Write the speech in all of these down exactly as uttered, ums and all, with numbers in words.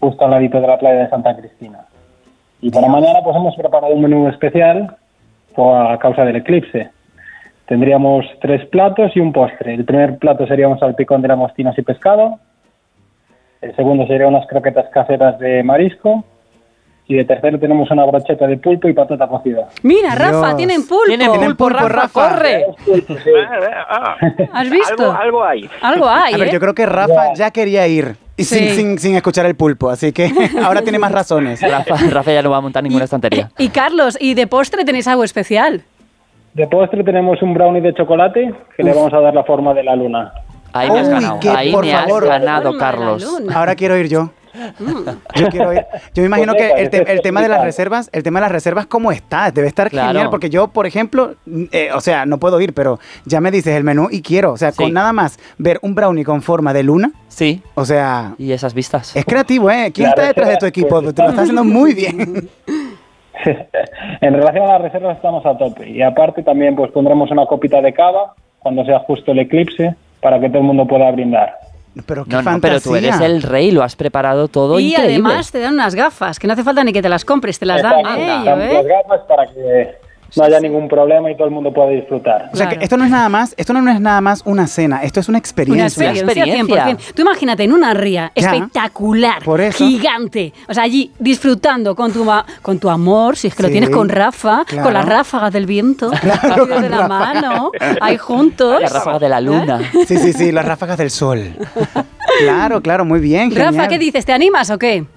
justo al ladito de la playa de Santa Cristina. Y para mañana pues hemos preparado un menú especial a causa del eclipse. Tendríamos tres platos y un postre. El primer plato sería un salpicón de langostinos y pescado. El segundo sería unas croquetas caseras de marisco. Y de tercero tenemos una brocheta de pulpo y patata cocida. Mira, Rafa, Dios. tienen pulpo. Tienen pulpo, Rafa, Rafa, corre. ¿Has visto? Algo, algo hay. Algo hay, A ver, ¿eh? yo creo que Rafa ya quería ir. Y Sí. sin, sin, sin escuchar el pulpo, así que ahora tiene más razones. Rafa, Rafa ya no va a montar ninguna estantería. Y, y Carlos, ¿y de postre tenéis algo especial? De postre tenemos un brownie de chocolate que Uf. le vamos a dar la forma de la luna. Ahí me has Uy, ganado, que, ahí por me favor. has ganado, Carlos. Ahora quiero ir yo. Yo quiero ir. Yo me imagino que el, te, el tema de las reservas, el tema de las reservas, ¿cómo está? Debe estar Claro. genial, porque yo, por ejemplo, eh, o sea, no puedo ir, pero ya me dices el menú y quiero, o sea, Sí. con nada más ver un brownie con forma de luna, Sí, o sea, y esas vistas. es creativo, ¿eh? ¿Quién La está detrás de reserva, tu equipo? pues, Te lo estás haciendo muy bien. En relación a las reservas estamos a tope. Y aparte también pues pondremos una copita de cava cuando sea justo el eclipse para que todo el mundo pueda brindar. Pero qué No, no, fantasía. pero tú eres el rey, lo has preparado todo Y increíble. además te dan unas gafas, que no hace falta ni que te las compres, te las dan Exacto. ellos, Damos ¿eh? las gafas para que no haya ningún problema y todo el mundo pueda disfrutar. O sea, Claro. que esto no es nada más, esto no es nada más una cena, esto es una Una experiencia. experiencia, experiencia. cien por ciento. Tú imagínate en una ría Ya. espectacular, Por eso. gigante. O sea, allí disfrutando con tu, ma- con tu amor, si es que lo Sí, tienes con Rafa, claro. con las ráfagas del viento, Claro, cogidos de la con mano, ahí juntos. La ráfaga de la luna. Sí, sí, sí, las ráfagas del sol. Claro, claro, muy bien, genial. Rafa, ¿qué dices? ¿Te animas o qué?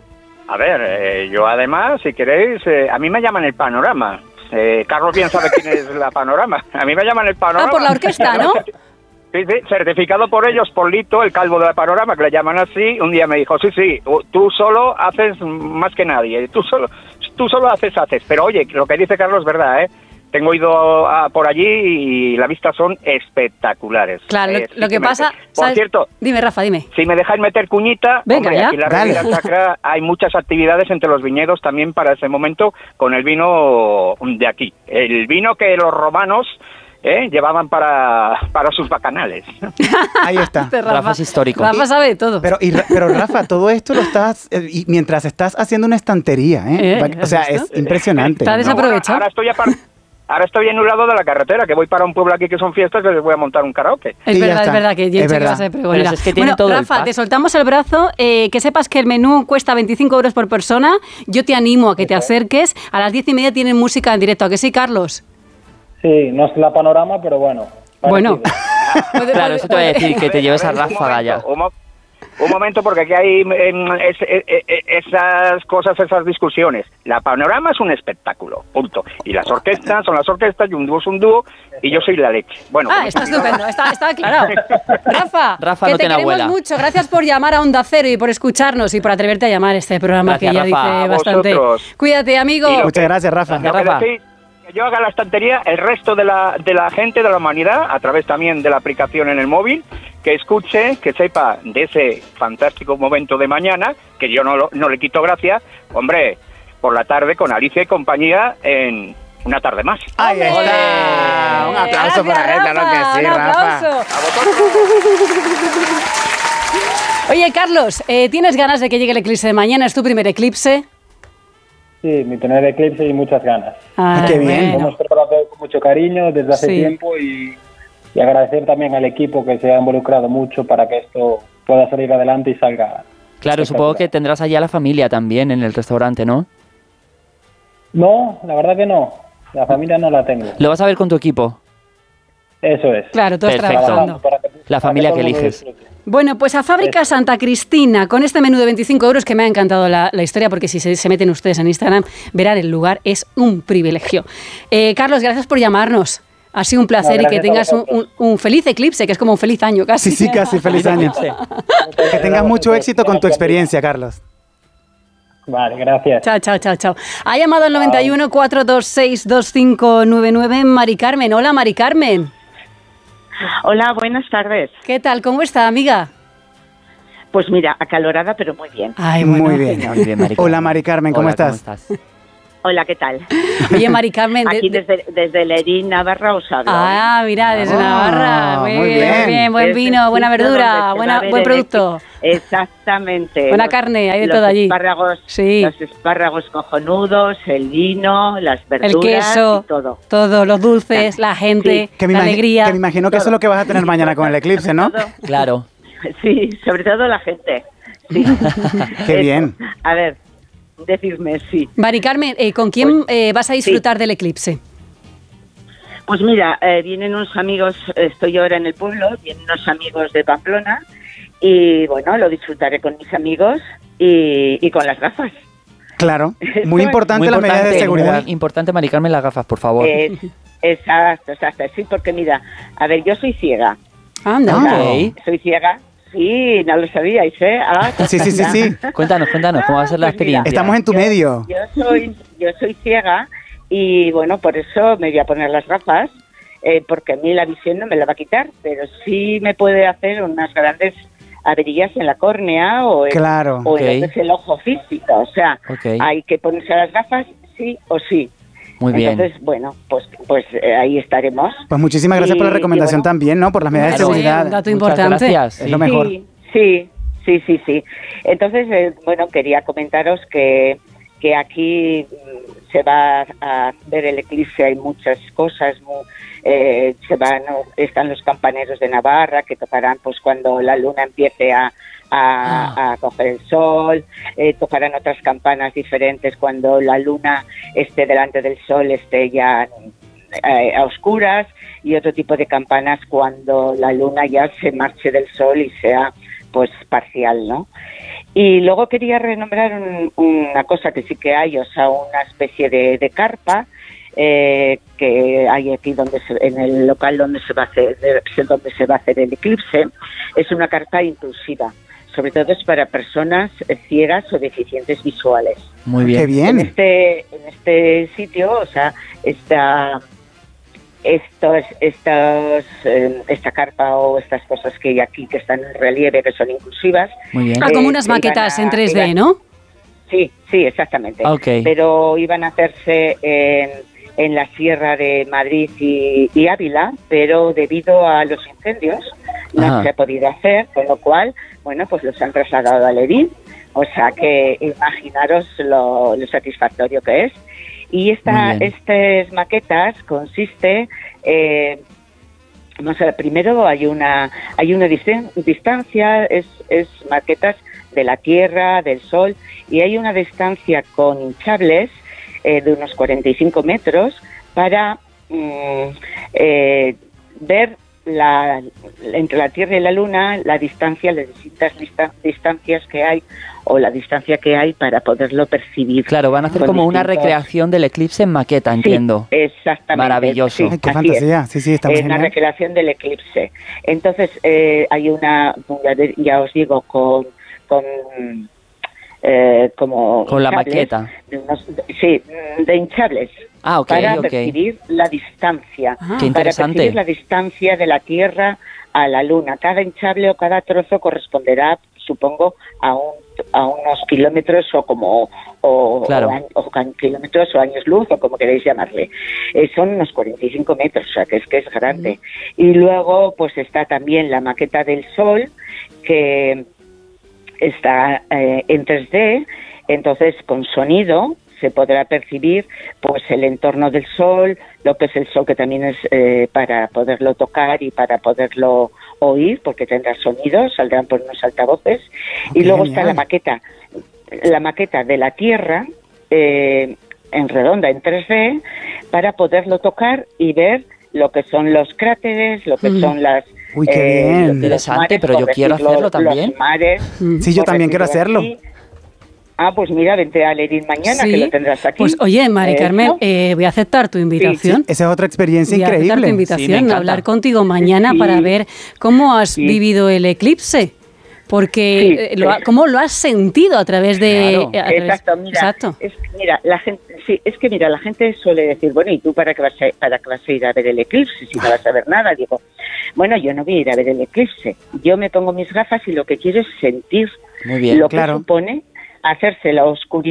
A ver, eh, yo además, si queréis, eh, a mí me llaman el Panorama. Eh, Carlos bien sabe quién es la Panorama. A mí me llaman el Panorama. Ah, por la orquesta, ¿no? Sí, sí, certificado por ellos, por Lito, el calvo de la Panorama, que le llaman así. Un día me dijo, sí, sí, tú solo haces más que nadie. Tú solo, tú solo haces, haces. Pero oye, lo que dice Carlos es verdad, ¿eh? Tengo ido a, por allí y las vistas son espectaculares. Claro, lo, Eh, lo que sí me- pasa... Por ¿sabes? cierto, Dime, Rafa, dime. si me dejáis meter cuñita, Venga, hombre, ya. aquí en la Dale. Riviera Sacra hay muchas actividades entre los viñedos también para ese momento con el vino de aquí. El vino que los romanos eh, llevaban para, para sus bacanales. Ahí está. Este Rafa es histórico. Rafa sabe de todo. Pero, y Ra- pero Rafa, todo esto lo estás, eh, y mientras estás haciendo una estantería, ¿eh? Eh, O sea, ¿has es visto? impresionante. Está ¿no? desapro- Aprovechado. Ahora estoy apar- Ahora estoy en un lado de la carretera, que voy para un pueblo aquí que son fiestas, que les voy a montar un karaoke. Es Y ya verdad, es está. verdad que Es Jensen que verdad. va a ser pregonera. Pero es que tiene bueno, todo el Rafa, pack. te soltamos el brazo. eh, que sepas que el menú cuesta veinticinco euros por persona. Yo te animo a que te acerques. A las diez y media tienen música en directo. ¿A que sí, Carlos? Sí, no es la Panorama, pero bueno. Bueno. parecido. Puede- Claro, puede- eso te voy a decir, que te lleves a ver, un ráfaga ya. momento, Un, mo- un momento, porque aquí hay em, es- e- e- e- esas cosas, esas discusiones. La Panorama es un espectáculo, punto. Y las orquestas son las orquestas, y un dúo es un dúo, y yo soy la leche. Bueno, Ah, como está estupidez. estupendo, está, está aclarado. Rafa, Rafa que no te tiene queremos abuela. mucho. Gracias por llamar a Onda Cero y por escucharnos y por atreverte a llamar a este programa Gracias, que ya Rafa. dice A bastante. vosotros. Cuídate, amigo. Y lo Muchas gracias, Rafa. Gracias. Lo que Rafa. decís, que yo haga la estantería, el resto de la, de la gente, de la humanidad, a través también de la aplicación en el móvil, que escuche, que sepa de ese fantástico momento de mañana, que yo no, lo- no le quito gracia, hombre, por la tarde con Alicia y compañía en Una Tarde Más. Ahí está. Un aplauso Gracias, para él, claro que Rafa, sí, un Rafa. aplauso. A vosotros. Oye, Carlos, eh, ¿tienes ganas de que llegue el eclipse de mañana? ¿Es tu primer eclipse? Sí, mi tener eclipse y muchas ganas. Ah, qué bien. Lo bueno. hemos preparado todo con mucho cariño desde hace Sí. tiempo y, y agradecer también al equipo que se ha involucrado mucho para que esto pueda salir adelante y salga. Claro, supongo que tendrás allá la familia también en el restaurante, ¿no? No, la verdad que no. La familia no la tengo. Lo vas a ver con tu equipo, Eso es. Claro, tú estás Perfecto. trabajando. Para que- la para familia todo que el mundo eliges. disfrute. Bueno, pues a Fábrica Santa Cristina, con este menú de veinticinco euros, que me ha encantado la, la historia, porque si se, se meten ustedes en Instagram, verán el lugar, es un privilegio. Eh, Carlos, gracias por llamarnos. Ha sido un placer No, y que gracias a tengas un, vosotros. un- un feliz eclipse, que es como un feliz año casi. Sí, sí, casi. Feliz año. Que tengas mucho éxito con tu experiencia, Carlos. Vale, gracias. Chao, chao, chao, chao. Ha llamado al noventa y uno, cuatro dos seis, dos cinco nueve nueve Mari Carmen. Hola, Mari Carmen. Hola, buenas tardes. ¿Qué tal? ¿Cómo está, amiga? Pues mira, acalorada, pero muy bien. Ay, bueno. Muy bien. Muy bien, Mari Hola, Carmen. Mari Carmen, ¿cómo Hola, estás? estás? Hola, ¿qué tal? Oye, Mari Carmen... Aquí de- desde, desde Lerín, Navarra, os hablo. Ah, mira, desde Ah, Navarra. Muy, muy bien, bien. muy bien. Buen Desde el vino, buena sitio donde se verdura, va buena, a ver buen el producto. equi- Exactamente. Buena Los- carne, hay de los todo allí. Espárragos, Sí. Los espárragos cojonudos, el vino, las El verduras queso, y todo. todo, los dulces, la gente, Que me, la imagi- alegría. que me imagino que eso es lo que vas a tener mañana con el eclipse, ¿no? Todo. Claro. Sí, sobre todo la gente. Sí. Qué Eso. bien. A ver, decirme, sí. Mari Carmen, eh, ¿con quién eh, vas a disfrutar del eclipse? Pues mira, eh, vienen unos amigos, estoy ahora en el pueblo, vienen unos amigos de Pamplona y bueno, lo disfrutaré con mis amigos y, y con las gafas. Claro. Eso Muy es. importante Muy las medidas de importante, seguridad. muy importante, Mari Carmen, las gafas, por favor. Es- exacto, exacto, sí, porque mira, a ver, yo soy ciega. Anda. Ah. Ok. Soy ciega, sí, no lo sabíais, ¿eh? Ah, Sí, sí, sí, sí. Cuéntanos, cuéntanos, ¿cómo va a ser la Pues mira, experiencia? Estamos en tu Yo- medio. Yo soy, yo soy ciega y bueno, por eso me voy a poner las gafas, eh, porque a mí la visión no me la va a quitar, pero sí me puede hacer unas grandes averías en la córnea o en, Claro. o en Ok. lo que es el ojo físico. O sea, Ok. hay que ponerse las gafas sí o sí. Muy bien. Entonces, bueno, pues, pues eh, ahí estaremos. Pues muchísimas gracias por la Y- recomendación y bueno. también, ¿no? Por las medidas de Claro. seguridad. Sí, un dato Muchas importante. gracias. Es sí. lo mejor. Sí, sí, sí, sí, sí. Entonces, eh, bueno, quería comentaros que, que aquí mm, se va a ver el eclipse, hay muchas cosas, mu- eh, se van, están los campaneros de Navarra que tocarán pues cuando la luna empiece a, a, a coger el sol, eh, tocarán otras campanas diferentes cuando la luna esté delante del sol, esté ya eh, a oscuras, y otro tipo de campanas cuando la luna ya se marche del sol y sea pues parcial, ¿no? Y luego quería renombrar un- una cosa que sí que hay, o sea, una especie de, de carpa eh, que hay aquí donde se- en el local donde se va a hacer donde se va a hacer el eclipse. Es una carpa inclusiva, sobre todo es para personas eh, ciegas o deficientes visuales. Muy Qué bien. En bien. este, en este sitio, o sea, esta, estos, estos, eh, esta carpa o estas cosas que hay aquí que están en relieve, que son inclusivas. Muy bien. Ah, como Eh, unas iban maquetas a- en tres D, iban- ¿no? Sí, sí, exactamente. Ok. Pero iban a hacerse en, en la Sierra de Madrid y, y Ávila, pero debido a los incendios no Ajá. se ha podido hacer, con lo cual, bueno, pues los han trasladado a Lerín. O sea que imaginaros lo, lo satisfactorio que es. Y esta, Muy bien. estas maquetas consiste, eh, vamos a ver, primero hay una hay una distan- distancia, es, es maquetas de la Tierra, del Sol, y hay una distancia con hinchables eh, de unos cuarenta y cinco metros para mm, eh, ver la, entre la Tierra y la Luna la distancia, las distintas dista- distancias que hay o la distancia que hay para poderlo percibir. Claro, van a hacer con como una distintos- recreación del eclipse en maqueta, entiendo. Sí, exactamente. Maravilloso. Sí, Ay, qué así fantasía. Sí, sí, está muy es una genial. recreación del eclipse. Entonces, eh, hay una, ya, de- ya os digo, con, con eh, como Con la hinchables, maqueta. de unos- de- sí, de hinchables. Ah, ok, para ok. percibir la distancia. Ah. Qué Para interesante. percibir la distancia de la Tierra a la Luna. Cada hinchable o cada trozo corresponderá, supongo, a un a unos kilómetros o como o, Claro. o, a- o can- kilómetros o años luz o como queréis llamarle. Eh, son unos cuarenta y cinco metros, o sea que es que es grande. Y luego pues está también la maqueta del Sol, que está eh, en tres D, entonces con sonido se podrá percibir pues el entorno del Sol, lo que es el Sol, que también es eh, para poderlo tocar y para poderlo oír, porque tendrá sonidos, saldrán por unos altavoces. Oh, Y qué luego genial. está la maqueta, la maqueta de la Tierra eh, en redonda, en tres D, para poderlo tocar y ver lo que son los cráteres, lo que Mm. son las... Uy, qué eh, bien. los Interesante, mares, pero yo por quiero decirlo, hacerlo también. Los mares, Mm. Sí, yo por también quiero decirlo hacerlo. así. Ah, pues mira, vente a Lerín mañana, Sí. que lo tendrás aquí. Pues oye, Mari Eso. Carmen, eh, voy a aceptar tu invitación. Esa es otra experiencia Voy a aceptar tu increíble. Sí, me invitación, encanta. a hablar contigo mañana Sí. para ver cómo has Sí. vivido el eclipse. Porque, Sí, eh, lo ha- sí. ¿cómo lo has sentido a través de...? Claro. eh, a través- Exacto, mira, Exacto. Es, mira, la gente, sí, es que mira, la gente suele decir, bueno, ¿y tú para qué vas a, para qué vas a ir a ver el eclipse si no vas a ver nada? Digo, bueno, yo no voy a ir a ver el eclipse, yo me pongo mis gafas y lo que quiero es sentir Muy bien. lo que claro. supone hacerse la oscuridad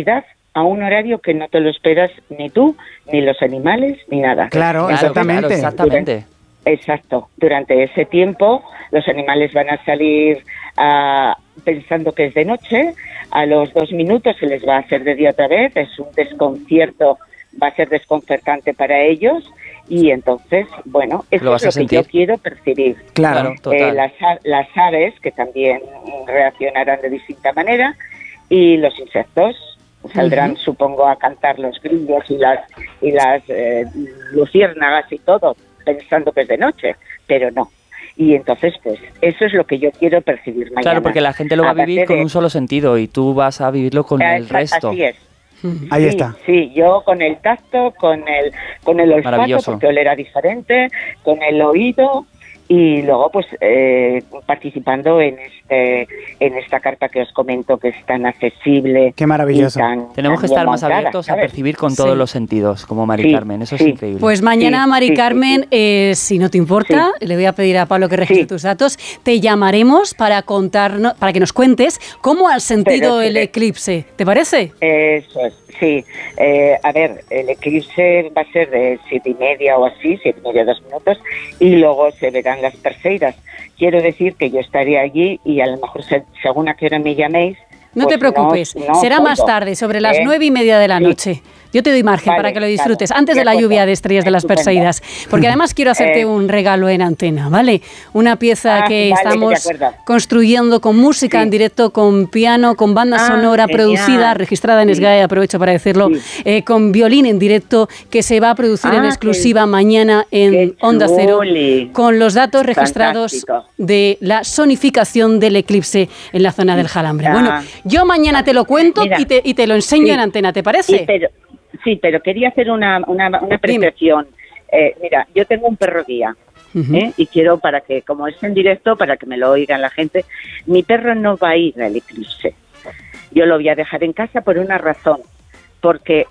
a un horario que no te lo esperas ni tú, ni los animales, ni nada. Claro, Claro, exactamente. claro, exactamente. Exacto. Durante ese tiempo los animales van a salir ah, pensando que es de noche, a los dos minutos se les va a hacer de día otra vez, es un desconcierto, va a ser desconcertante para ellos y entonces, bueno, eso Lo vas es a lo que sentir. yo quiero percibir. Claro. Claro, total. Eh, las, a- las aves, que también reaccionarán de distinta manera, y los insectos saldrán, Ujú. supongo, a cantar los grillos y las y las eh, luciérnagas y todo, pensando que es de noche, pero no. Y entonces, pues, eso es lo que yo quiero percibir mañana. Claro, porque la gente lo va a vivir Aparte con de- un solo sentido y tú vas a vivirlo con Ah, el exa- resto. Así es. Ahí Sí, está. Sí, yo con el tacto, con el con el olfato, Maravilloso. porque olerá diferente, con el oído y luego pues eh, participando en este en esta carta que os comento que es tan accesible. Qué maravilloso. y tan- Tenemos que tan bien estar más montada, abiertos a ¿sabes? percibir con todos Sí. los sentidos, como Mari Sí, Carmen. Eso es sí. increíble. Pues mañana, Sí, Mari sí, sí, Carmen, sí. eh, si no te importa, le voy a pedir a Pablo que registre Sí. tus datos. Te llamaremos para contarnos, para que nos cuentes cómo has sentido Pero, el eh, eclipse. ¿Te parece? Eso es, sí. Eh, a ver, el eclipse va a ser de siete y media o así, siete y media, dos minutos, y luego se verán las Perseidas. Quiero decir que yo estaré allí y a lo mejor se- según a qué hora me llaméis. No pues te preocupes, no será más oigo. tarde, sobre las ¿Eh? nueve y media de la Sí. noche. Yo te doy margen Vale, para que lo disfrutes, claro, antes de de la acuerdo. lluvia de estrellas de las Estupendo. Perseidas. Porque además quiero hacerte Eh, un regalo en antena, ¿vale? Una pieza Ah, que vale, de estamos acuerdo. construyendo con música Sí. en directo, con piano, con banda Ah, sonora genial. producida, registrada en Sí. S G A E, aprovecho para decirlo, Sí. eh, con violín en directo, que se va a producir Ah, en qué- exclusiva mañana en qué Onda Cero, chuli. con los datos registrados Fantástico. de la sonificación del eclipse en la zona del Jalambre. Ah. Bueno, yo mañana te lo cuento Mira. y, te, y te lo enseño Sí. en antena, ¿te parece? Sí, pero, sí, pero quería hacer una, una, una apreciación. Eh, mira, yo tengo un perro guía. Ujú. ¿eh? Y quiero, para que, como es en directo, para que me lo oigan la gente, mi perro no va a ir al eclipse. Yo lo voy a dejar en casa por una razón, porque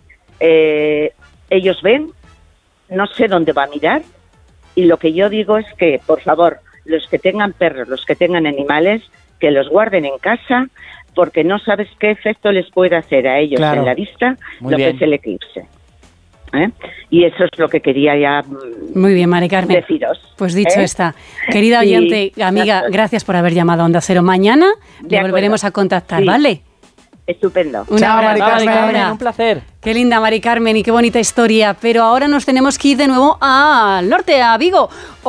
eh, ellos ven, no sé dónde va a mirar, y lo que yo digo es que, por favor, los que tengan perros, los que tengan animales, que los guarden en casa, porque no sabes qué efecto les puede hacer a ellos Claro. en la vista Muy lo bien. que es el eclipse. ¿eh? Y eso es lo que quería ya mm, Muy bien, Mari Carmen. deciros. Pues dicho ¿eh? está. Querida Sí. oyente, amiga, gracias por haber llamado a Onda Cero. Mañana De le volveremos a acuerdo. contactar, Sí. ¿vale? Estupendo. Un Chao, abrazo, Mari Mari Carmen. Carmen, Laura. un placer. Qué linda, Mari Carmen, y qué bonita historia. Pero ahora nos tenemos que ir de nuevo al norte, a Vigo.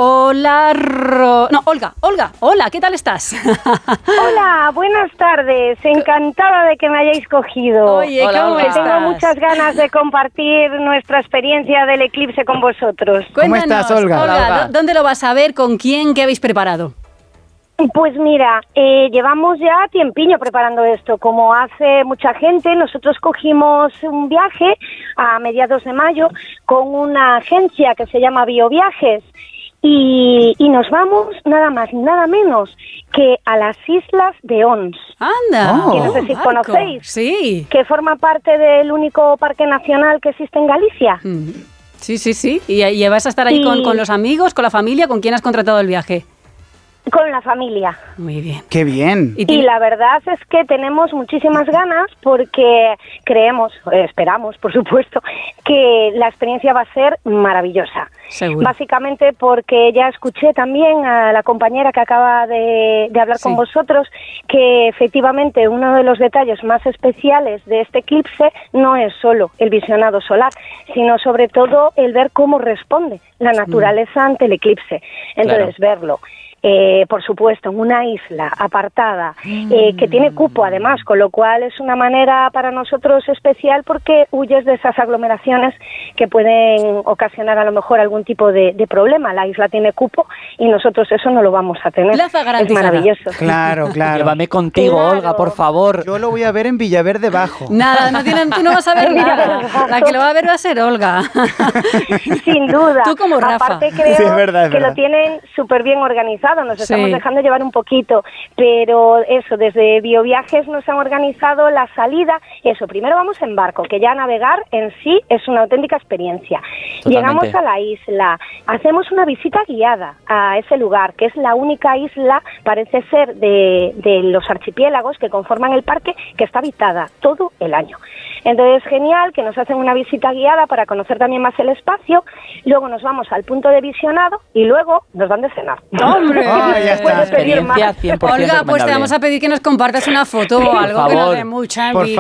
Hola, Ro... No, Olga, Olga, hola, ¿qué tal estás? Hola, buenas tardes. Encantada de que me hayáis cogido. Oye, Hola, ¿cómo Olga. estás? Tengo muchas ganas de compartir nuestra experiencia del eclipse con vosotros. ¿Cómo estás, Olga? Hola, Olga. ¿dó- ¿dónde lo vas a ver? ¿Con quién? ¿Qué habéis preparado? Pues mira, eh, llevamos ya tiempiño preparando esto. Como hace mucha gente, nosotros cogimos un viaje a mediados de mayo con una agencia que se llama Bioviajes y, y nos vamos nada más ni nada menos que a las islas de Ons, Anda. Oh. que no sé si Marco. conocéis, Sí. que forma parte del único parque nacional que existe en Galicia. Mm. Sí, sí, sí. ¿Y, y vas a estar ahí Sí. con, con los amigos, con la familia? ¿Con quién has contratado el viaje? Con la familia. Muy bien. Qué bien. Y Y tiene- la verdad es que tenemos muchísimas ganas porque creemos, eh, esperamos, por supuesto, que la experiencia va a ser maravillosa. Seguro. Básicamente porque ya escuché también a la compañera que acaba de, de hablar Sí. con vosotros que efectivamente uno de los detalles más especiales de este eclipse no es solo el visionado solar, sino sobre todo el ver cómo responde la naturaleza ante el eclipse. Entonces, verlo. Eh, por supuesto, en una isla apartada, eh, que tiene cupo además, con lo cual es una manera para nosotros especial porque huyes de esas aglomeraciones que pueden ocasionar a lo mejor algún tipo de, de problema. La isla tiene cupo y nosotros eso no lo vamos a tener. Plaza Es garantizada. maravilloso. Claro, claro. Llévame contigo, Claro. Olga, por favor. Yo lo voy a ver en Villaverde Bajo. Nada, no tienen, tú no vas a ver nada. La que lo va a ver va a ser Olga. Sin duda. Tú como Rafa. Aparte creo Sí, es verdad, es que verdad. lo tienen súper bien organizado, nos Sí. estamos dejando llevar un poquito, pero eso, desde Bioviajes nos han organizado la salida, eso, primero vamos en barco, que ya navegar en sí es una auténtica experiencia. Totalmente. Llegamos a la isla, hacemos una visita guiada a ese lugar, que es la única isla, parece ser, de, de los archipiélagos que conforman el parque, que está habitada todo el año. Entonces, genial, que nos hacen una visita guiada para conocer también más el espacio, luego nos vamos al punto de visionado y luego nos dan de cenar. ¡Hombre! Ah, ya está. Experiencia cien por ciento Olga, pues te recomendable. vamos a pedir que nos compartas una foto o algo que nos dé mucha Por envidia.